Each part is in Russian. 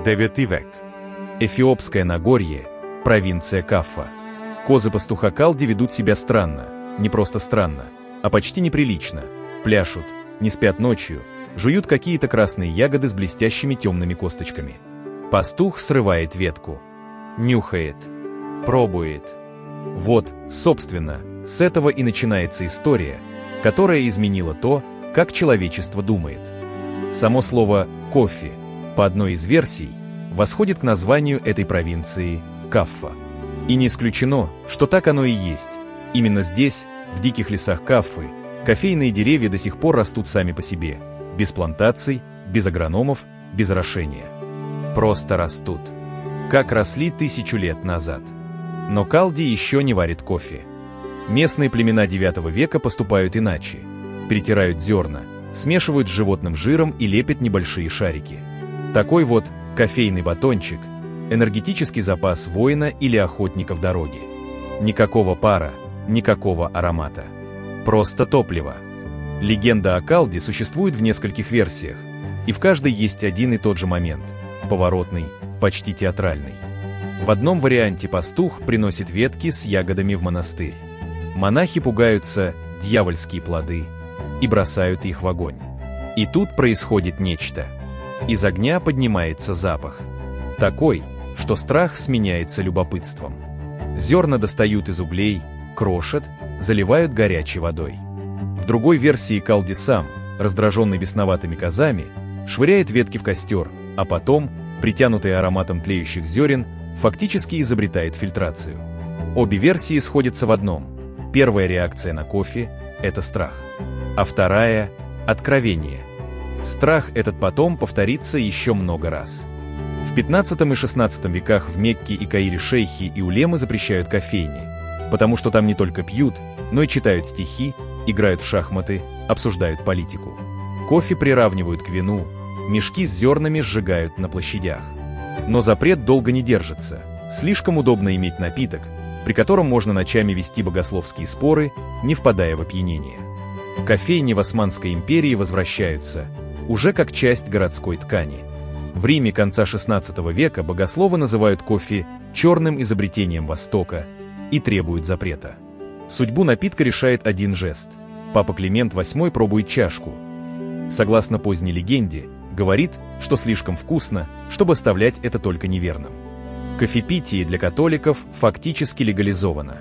9 век. Эфиопское Нагорье, провинция Каффа. Козы пастуха Калди ведут себя странно, не просто странно, а почти неприлично. Пляшут, не спят ночью, жуют какие-то красные ягоды с блестящими темными косточками. Пастух срывает ветку, нюхает, пробует. Вот, собственно, с этого и начинается история, которая изменила то, как человечество думает. Само слово «кофе», по одной из версий, восходит к названию этой провинции Каффа. И не исключено, что так оно и есть. Именно здесь, в диких лесах Каффы, кофейные деревья до сих пор растут сами по себе, без плантаций, без агрономов, без орошения. Просто растут. Как росли 1000 лет назад. Но Калди еще не варит кофе. Местные племена IX века поступают иначе. Перетирают зерна, смешивают с животным жиром и лепят небольшие шарики. Такой вот кофейный батончик – энергетический запас воина или охотника в дороге. Никакого пара, никакого аромата. Просто топливо. Легенда о Калди существует в нескольких версиях, и в каждой есть один и тот же момент – поворотный, почти театральный. В одном варианте пастух приносит ветки с ягодами в монастырь. Монахи пугаются дьявольские плоды и бросают их в огонь. И тут происходит нечто. Из огня поднимается запах. Такой, что страх сменяется любопытством. Зерна достают из углей, крошат, заливают горячей водой. В другой версии Калди сам, раздраженный бесноватыми козами, швыряет ветки в костер, а потом, притянутый ароматом тлеющих зерен, фактически изобретает фильтрацию. Обе версии сходятся в одном. Первая реакция на кофе – это страх, а вторая – откровение. Страх этот потом повторится еще много раз. В 15 и 16 веках в Мекке и Каире шейхи и улемы запрещают кофейни, потому что там не только пьют, но и читают стихи, играют в шахматы, обсуждают политику. Кофе приравнивают к вину, мешки с зернами сжигают на площадях. Но запрет долго не держится. Слишком удобно иметь напиток, при котором можно ночами вести богословские споры, не впадая в опьянение. Кофейни в Османской империи возвращаются, уже как часть городской ткани. В Риме конца XVI века богословы называют кофе черным изобретением Востока и требуют запрета. Судьбу напитка решает один жест. Папа Климент VIII пробует чашку. Согласно поздней легенде, говорит, что слишком вкусно, чтобы оставлять это только неверным. Кофепитие для католиков фактически легализовано.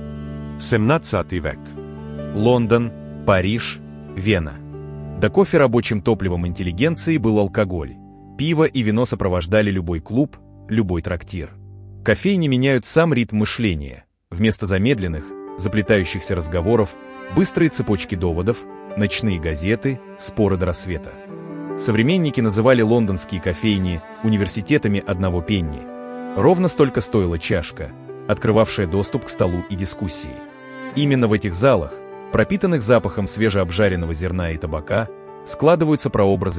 17 век. Лондон, Париж, Вена. До кофе рабочим топливом интеллигенции был алкоголь. Пиво и вино сопровождали любой клуб, любой трактир. Кофейни меняют сам ритм мышления. Вместо замедленных, заплетающихся разговоров, быстрые цепочки доводов, ночные газеты, споры до рассвета. Современники называли лондонские кофейни университетами одного пенни. Ровно столько стоила чашка, открывавшая доступ к столу и дискуссии. Именно в этих залах, пропитанных запахом свежеобжаренного зерна и табака, складываются прообразы